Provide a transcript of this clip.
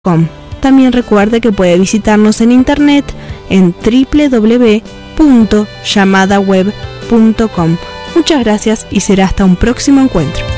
También recuerde que puede visitarnos en internet en www.llamadaweb.com. Muchas gracias y será hasta un próximo encuentro.